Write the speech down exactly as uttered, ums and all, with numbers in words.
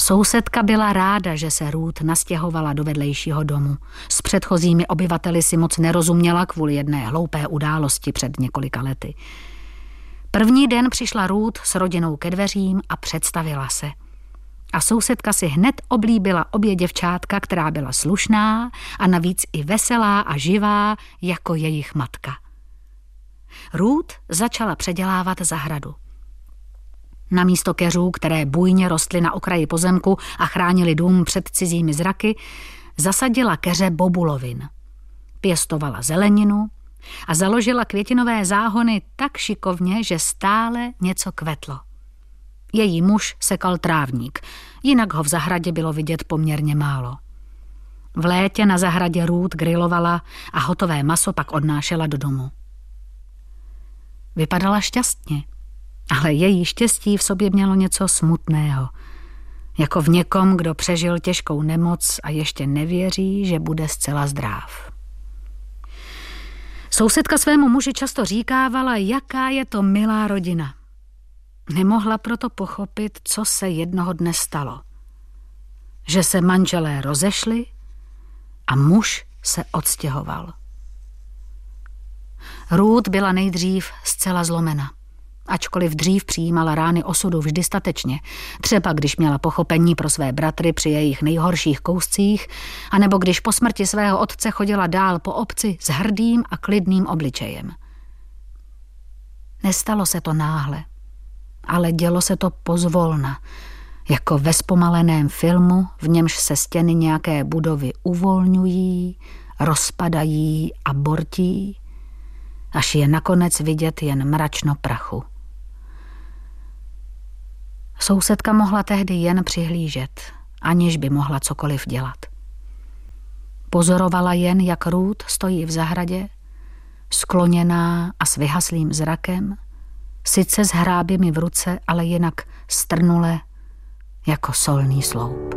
Sousedka byla ráda, že se Ruth nastěhovala do vedlejšího domu. S předchozími obyvateli si moc nerozuměla kvůli jedné hloupé události před několika lety. První den přišla Ruth s rodinou ke dveřím a představila se. A sousedka si hned oblíbila obě děvčátka, která byla slušná a navíc i veselá a živá jako jejich matka. Ruth začala předělávat zahradu. Namísto keřů, které bujně rostly na okraji pozemku a chránili dům před cizími zraky, zasadila keře bobulovin. Pěstovala zeleninu a založila květinové záhony tak šikovně, že stále něco kvetlo. Její muž sekal trávník, jinak ho v zahradě bylo vidět poměrně málo. V létě na zahradě Ruth grilovala a hotové maso pak odnášela do domu. Vypadala šťastně, ale její štěstí v sobě mělo něco smutného. Jako v někom, kdo přežil těžkou nemoc a ještě nevěří, že bude zcela zdráv. Sousedka svému muži často říkávala, jaká je to milá rodina. Nemohla proto pochopit, co se jednoho dne stalo. Že se manželé rozešli a muž se odstěhoval. Ruth byla nejdřív zcela zlomena, ačkoliv dřív přijímala rány osudu vždy statečně, třeba když měla pochopení pro své bratry při jejich nejhorších kouscích, anebo když po smrti svého otce chodila dál po obci s hrdým a klidným obličejem. Nestalo se to náhle, ale dělo se to pozvolna, jako ve zpomaleném filmu, v němž se stěny nějaké budovy uvolňují, rozpadají a bortí, až je nakonec vidět jen mračno prachu. Sousedka mohla tehdy jen přihlížet, aniž by mohla cokoliv dělat. Pozorovala jen, jak Ruth stojí v zahradě, skloněná a s vyhaslým zrakem, sice s hráběmi v ruce, ale jinak strnule jako solný sloup.